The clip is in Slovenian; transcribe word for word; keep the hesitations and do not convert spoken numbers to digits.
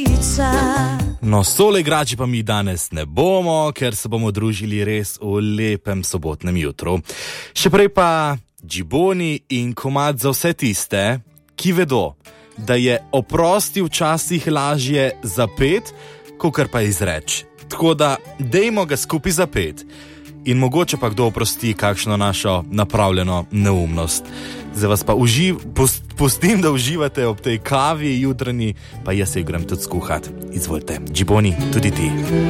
No, solo igrači pa mi danes ne bomo, ker se bomo družili res v lepem sobotnem jutru. Še prej pa džiboni in komad za vse tiste, ki vedo, da je oprosti včasih lažje zapet, kakor pa izreč. Tako da dejmo ga skupaj zapet. In mogoče pa kdo oprosti kakšno našo napravljeno neumnost. Zdaj vas pa uživ, pust, pustim, da uživate ob tej kavi jutranji, pa jaz se grem tudi skuhat. Izvolite, džiboni, tudi ti.